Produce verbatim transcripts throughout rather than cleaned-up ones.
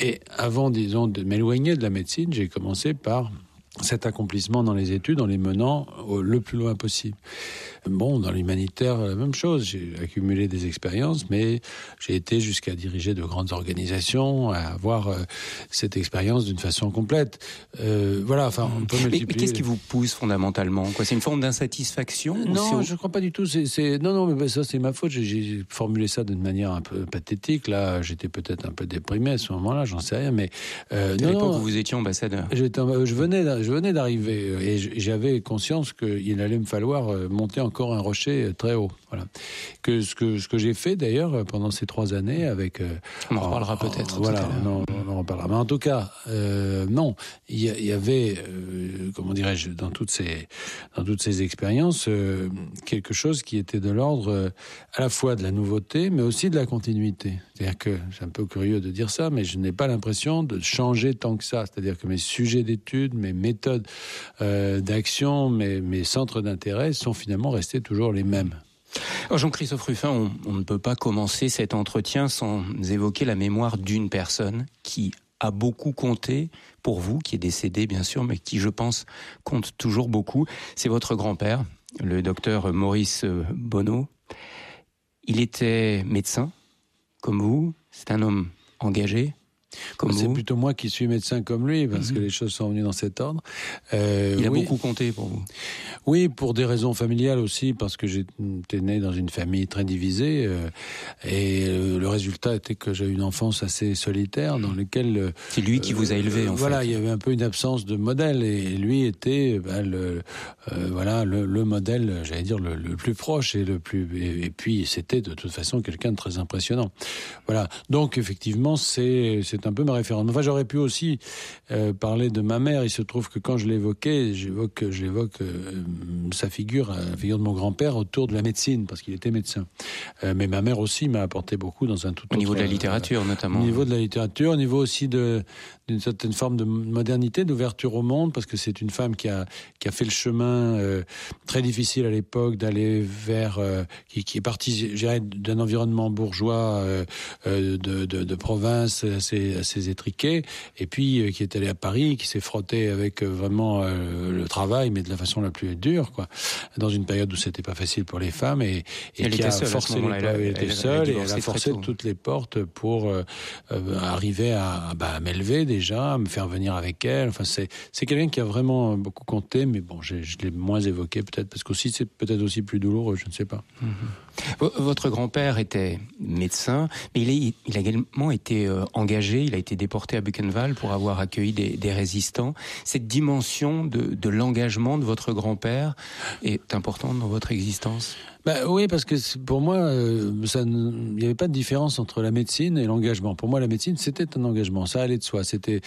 Et avant, disons, de m'éloigner de la médecine, j'ai commencé par cet accomplissement dans les études en les menant au, le plus loin possible. Bon, dans l'humanitaire, la même chose. J'ai accumulé des expériences, mais j'ai été jusqu'à diriger de grandes organisations, à avoir euh, cette expérience d'une façon complète. Euh, voilà, enfin, on peut multiplier... Mais, mais qu'est-ce qui vous pousse fondamentalement, quoi ? C'est une forme d'insatisfaction ? Non, ou je ne crois pas du tout. C'est, c'est... Non, non, mais ça, c'est ma faute. J'ai, j'ai formulé ça d'une manière un peu pathétique. Là, j'étais peut-être un peu déprimé à ce moment-là, j'en sais rien, mais... Euh, à non, l'époque non, où vous étiez ambassadeur. J'étais, je, venais, je venais d'arriver et j'avais conscience qu'il allait me falloir monter encore un rocher très haut. Voilà. Que ce que, ce que j'ai fait d'ailleurs pendant ces trois années avec... On en reparlera oh, peut-être. Oh, voilà, tout à l'heure. non, on en reparlera. Mais en tout cas, euh, non, il y, y avait, euh, comment dirais-je, dans toutes ces, dans toutes ces expériences, euh, quelque chose qui était de l'ordre euh, à la fois de la nouveauté, mais aussi de la continuité. C'est-à-dire que, c'est un peu curieux de dire ça, mais je n'ai pas l'impression de changer tant que ça. C'est-à-dire que mes sujets d'études, mes méthodes euh, d'action, mes, mes centres d'intérêt sont finalement restés toujours les mêmes. Alors Jean-Christophe Rufin, on, on ne peut pas commencer cet entretien sans évoquer la mémoire d'une personne qui a beaucoup compté pour vous, qui est décédé bien sûr, mais qui, je pense, compte toujours beaucoup. C'est votre grand-père, le docteur Maurice Bonneau. Il était médecin, comme vous. C'est un homme engagé, comme c'est vous. plutôt moi qui suis médecin comme lui, parce mmh. que les choses sont venues dans cet ordre. Euh, Il a oui. beaucoup compté pour vous. Oui, pour des raisons familiales aussi, parce que j'étais né dans une famille très divisée, euh, et euh, le résultat était que j'ai eu une enfance assez solitaire, dans laquelle... Euh, c'est lui qui vous a élevé, en voilà, fait. Voilà, il y avait un peu une absence de modèle, et lui était ben, le, euh, voilà, le, le modèle, j'allais dire, le, le plus proche, et, le plus, et, et puis c'était de toute façon quelqu'un de très impressionnant. Voilà, donc effectivement, c'est, c'est un peu ma référence. Enfin, j'aurais pu aussi euh, parler de ma mère. Il se trouve que quand je l'évoquais, j'évoque, je l'évoque euh, sa figure, la figure de mon grand-père autour de la médecine, parce qu'il était médecin. Euh, mais ma mère aussi m'a apporté beaucoup dans un tout autre... Au niveau de la littérature, euh, notamment. Au niveau de la littérature, au niveau aussi de, d'une certaine forme de modernité, d'ouverture au monde, parce que c'est une femme qui a, qui a fait le chemin euh, très difficile à l'époque d'aller vers... Euh, qui, qui est partie, je dirais, d'un environnement bourgeois euh, euh, de, de, de province assez, assez étriqué, et puis euh, qui est allée à Paris, qui s'est frottée avec euh, vraiment euh, le travail, mais de la façon la plus dure, quoi, dans une période où c'était pas facile pour les femmes, et, et qui a forcé les portes. Elle était seule, et elle a forcé toutes les portes pour euh, euh, arriver à, bah, à m'élever déjà, à me faire venir avec elle. Enfin, c'est, c'est quelqu'un qui a vraiment beaucoup compté, mais bon, je, je l'ai moins évoqué peut-être, parce qu'aussi c'est peut-être aussi plus douloureux, je ne sais pas. Mmh. Votre grand-père était médecin, mais il, est, il a également été euh, engagé, il a été déporté à Buchenwald pour avoir accueilli des, des résistants. Cette dimension de, de l'engagement de votre grand-père est importante dans votre existence ? Ben oui, parce que pour moi, euh, ça, il n'y avait pas de différence entre la médecine et l'engagement. Pour moi, la médecine, c'était un engagement, ça allait de soi. C'était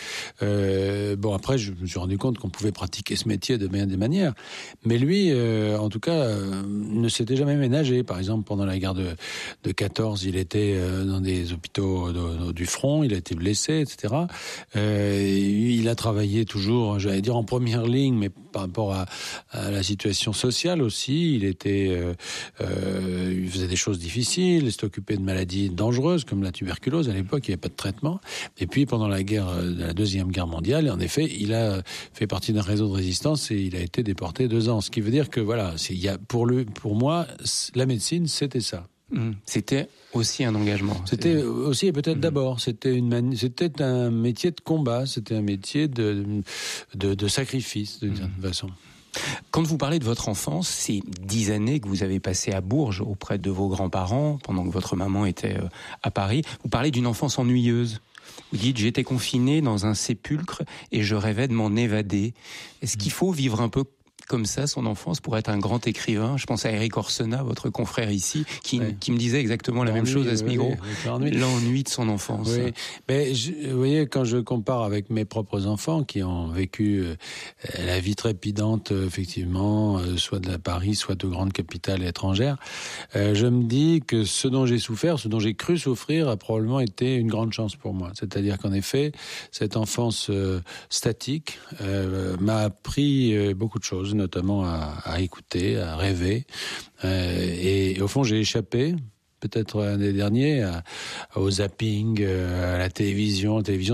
euh, bon. Après, je me suis rendu compte qu'on pouvait pratiquer ce métier de bien des manières. Mais lui, euh, en tout cas, euh, ne s'était jamais ménagé. Par exemple, pendant la guerre de, de quatorze, il était euh, dans des hôpitaux de, de, du front, il a été blessé, et cetera. Euh, il a travaillé toujours, j'allais dire en première ligne, mais par rapport à, à la situation sociale aussi. Il était euh, Euh, il faisait des choses difficiles, il s'est occupé de maladies dangereuses comme la tuberculose. À l'époque, il n'y avait pas de traitement. Et puis, pendant la guerre, la deuxième guerre mondiale, en effet, il a fait partie d'un réseau de résistance et il a été déporté deux ans. Ce qui veut dire que, voilà, c'est, il y a, pour, le, pour moi, la médecine, c'était ça. C'était aussi un engagement. C'était aussi, et peut-être mmh. d'abord, c'était, une mani- c'était un métier de combat, c'était un métier de, de, de sacrifice, d'une mmh. certaine façon. Quand vous parlez de votre enfance, ces dix années que vous avez passées à Bourges auprès de vos grands-parents, pendant que votre maman était à Paris, vous parlez d'une enfance ennuyeuse. Vous dites, j'étais confiné dans un sépulcre et je rêvais de m'en évader. Est-ce qu'il faut vivre un peu comme ça son enfance pour être un grand écrivain? Je pense à Éric Orsena, votre confrère ici, qui, ouais. qui me disait exactement la l'ennui, même chose à ce micro. Oui, l'ennui. l'ennui de son enfance. Oui. Mais je, vous voyez, quand je compare avec mes propres enfants qui ont vécu euh, la vie trépidante, euh, effectivement, euh, soit de la Paris, soit de grandes capitales étrangères, euh, je me dis que ce dont j'ai souffert, ce dont j'ai cru souffrir, a probablement été une grande chance pour moi. C'est-à-dire qu'en effet, cette enfance euh, statique euh, m'a appris euh, beaucoup de choses, notamment à, à écouter, à rêver. Euh, et, et au fond, j'ai échappé, peut-être un des derniers, à, au zapping, à la télévision. La télévision